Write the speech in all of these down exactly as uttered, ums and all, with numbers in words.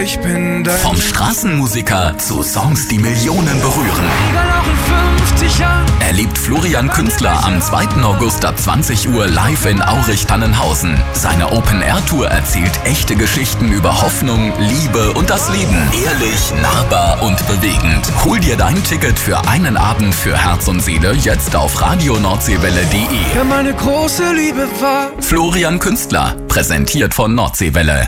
ich bin dein... Vom Straßenmusiker zu Songs, die Millionen berühren. Egal auch in fünfzig Jahren. Erlebt Florian Künstler am zweiten August ab zwanzig Uhr live in Aurich-Tannenhausen. Seine Open-Air-Tour erzählt echte Geschichten über Hoffnung, Liebe und das Leben. Ehrlich, nahbar und bewegend. Hol dir dein Ticket für einen Abend für Herz und Seele jetzt auf radio nordseewelle punkt de. Wer meine große Liebe war. Florian Künstler, präsentiert von Nordseewelle.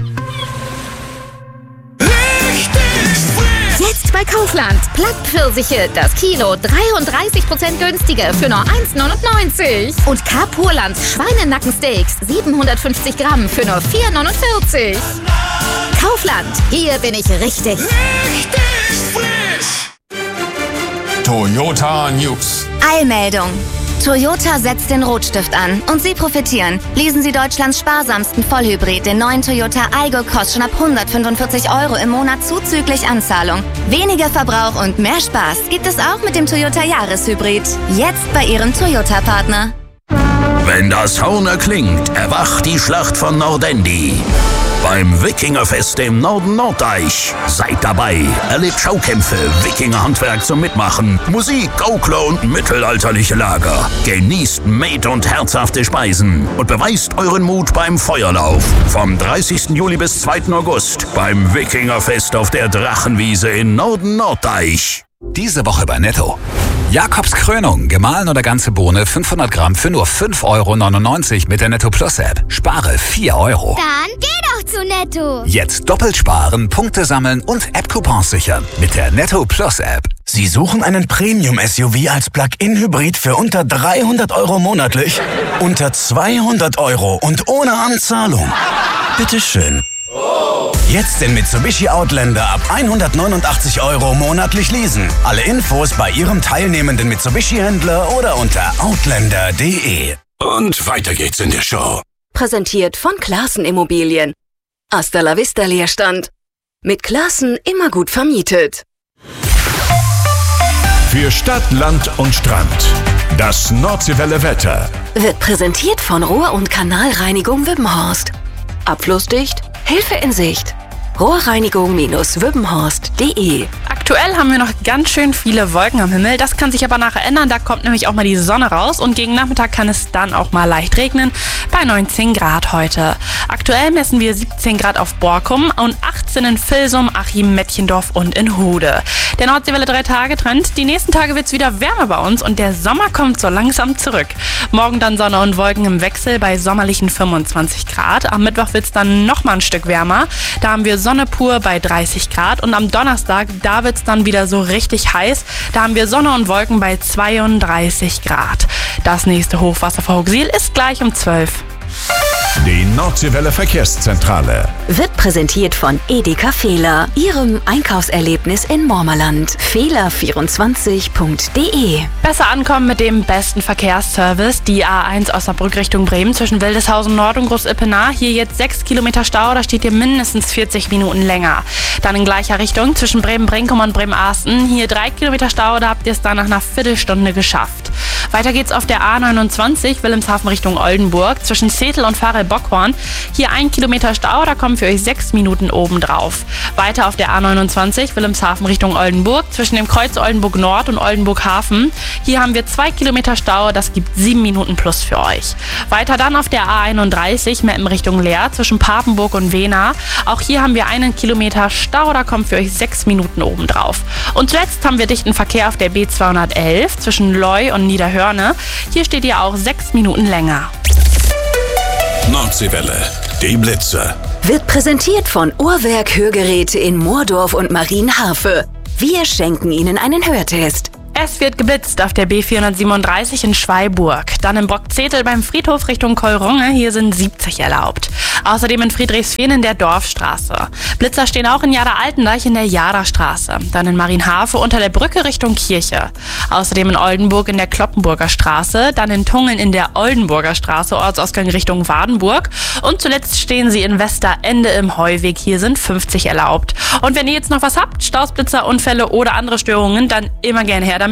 Jetzt bei Kaufland. Plattpfirsiche, das Kilo dreiunddreißig Prozent günstiger für nur eins neunundneunzig. Und Carpurland Schweinenackensteaks siebenhundertfünfzig Gramm für nur vier neunundvierzig. Kaufland, hier bin ich richtig. Richtig frisch. Toyota News. Eilmeldung. Toyota setzt den Rotstift an und Sie profitieren. Lesen Sie Deutschlands sparsamsten Vollhybrid, den neuen Toyota Aygo, kostet schon ab hundertfünfundvierzig Euro im Monat zuzüglich Anzahlung. Weniger Verbrauch und mehr Spaß gibt es auch mit dem Toyota Jahreshybrid. Jetzt bei Ihrem Toyota-Partner. Wenn das Horn erklingt, erwacht die Schlacht von Nordendi. Beim Wikingerfest im Norden Norddeich. Seid dabei, erlebt Schaukämpfe, Wikingerhandwerk zum Mitmachen, Musik, Gaukler und mittelalterliche Lager. Genießt Met- und herzhafte Speisen und beweist euren Mut beim Feuerlauf. Vom dreißigsten Juli bis zweiten August beim Wikingerfest auf der Drachenwiese in Norden Norddeich. Diese Woche bei Netto. Jakobs Krönung, gemahlen oder ganze Bohne, fünfhundert Gramm für nur fünf Euro neunundneunzig mit der Netto Plus App. Spare vier Euro. Dann geh doch zu Netto. Jetzt doppelt sparen, Punkte sammeln und App-Coupons sichern mit der Netto Plus App. Sie suchen einen Premium-S U V als Plug-in-Hybrid für unter dreihundert Euro monatlich? Unter zweihundert Euro und ohne Anzahlung? Bitteschön. Jetzt den Mitsubishi Outlander ab hundertneunundachtzig Euro monatlich leasen. Alle Infos bei Ihrem teilnehmenden Mitsubishi-Händler oder unter outlander punkt de. Und weiter geht's in der Show. Präsentiert von Classen Immobilien. Hasta la Vista Leerstand. Mit Classen immer gut vermietet. Für Stadt, Land und Strand. Das Nordseewelle Wetter. Wird präsentiert von Rohr- und Kanalreinigung Wippenhorst. Abflussdicht, Hilfe in Sicht. Rohrreinigung Wippenhorst punkt de. Aktuell haben wir noch ganz schön viele Wolken am Himmel. Das kann sich aber nachher ändern. Da kommt nämlich auch mal die Sonne raus. Und gegen Nachmittag kann es dann auch mal leicht regnen. Bei neunzehn Grad heute. Aktuell messen wir siebzehn Grad auf Borkum und achtzehn in Vilsum, Achim, Mettchendorf und in Hude. Der Nordseewelle drei Tage Trend. Die nächsten Tage wird es wieder wärmer bei uns und der Sommer kommt so langsam zurück. Morgen dann Sonne und Wolken im Wechsel bei sommerlichen fünfundzwanzig Grad. Am Mittwoch wird es dann noch mal ein Stück wärmer. Da haben wir Sonne pur bei dreißig Grad. Und am Donnerstag, da wird es dann wieder so richtig heiß. Da haben wir Sonne und Wolken bei zweiunddreißig Grad. Das nächste Hochwasser vor Hooxil ist gleich um zwölf. Die Nordseewelle Verkehrszentrale wird präsentiert von Edeka Fehler, Ihrem Einkaufserlebnis in Mormerland. Fehler vierundzwanzig punkt de. Besser ankommen mit dem besten Verkehrsservice. Die A eins Osnabrück Richtung Bremen zwischen Wildeshausen Nord und Groß-Ippenar. Hier jetzt sechs Kilometer Stau, da steht ihr mindestens vierzig Minuten länger. Dann in gleicher Richtung zwischen Bremen-Brinkum und Bremen-Arsten. Hier drei Kilometer Stau, da habt ihr es dann nach einer Viertelstunde geschafft. Weiter geht's auf der A neunundzwanzig Wilhelmshaven Richtung Oldenburg zwischen Zetel und Pfarrel-Bockhorn. Hier ein Kilometer Stau, da kommen für euch sechs Minuten obendrauf. Weiter auf der A neunundzwanzig Wilhelmshaven Richtung Oldenburg zwischen dem Kreuz Oldenburg Nord und Oldenburg Hafen. Hier haben wir zwei Kilometer Stau, das gibt sieben Minuten plus für euch. Weiter dann auf der A einunddreißig Meppen Richtung Leer zwischen Papenburg und Wehna. Auch hier haben wir einen Kilometer Stau, da kommt für euch sechs Minuten obendrauf. Und zuletzt haben wir dichten Verkehr auf der B zweihundertelf zwischen Leu und Niederhörne. Hier steht ihr auch sechs Minuten länger. Nordseewelle, die Blitzer. Wird präsentiert von Uhrwerk Hörgeräte in Moordorf und Marienhafe. Wir schenken Ihnen einen Hörtest. Es wird geblitzt auf der B vierhundertsiebenunddreißig in Schweiburg. Dann in Brockzetel beim Friedhof Richtung Keurunge. Hier sind siebzig erlaubt. Außerdem in Friedrichsfehn in der Dorfstraße. Blitzer stehen auch in Jada-Altendeich in der Jadastraße. Dann in Marienhafe unter der Brücke Richtung Kirche. Außerdem in Oldenburg in der Kloppenburger Straße. Dann in Tungeln in der Oldenburger Straße, Ortsausgang Richtung Wadenburg. Und zuletzt stehen sie in Westerende im Heuweg. Hier sind fünfzig erlaubt. Und wenn ihr jetzt noch was habt, Staus, Blitzer, Unfälle oder andere Störungen, dann immer gerne her damit.